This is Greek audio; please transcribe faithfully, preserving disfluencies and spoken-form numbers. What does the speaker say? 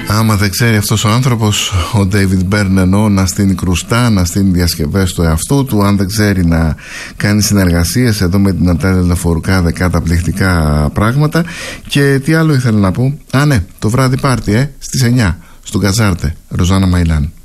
Άμα δεν ξέρει αυτός ο άνθρωπος, ο David Byrne, εννοώ, να στείνει κρουστά, να στείνει διασκευές του εαυτού του, αν δεν ξέρει να κάνει συνεργασίες εδώ με την Νατάλια Λεφορκάδε, καταπληκτικά πράγματα. Και τι άλλο ήθελα να πω? Α, ναι, το βράδυ πάρτι, ε, στις εννιά, στον Καζάρτε, Ροζάνα Μαϊλάν.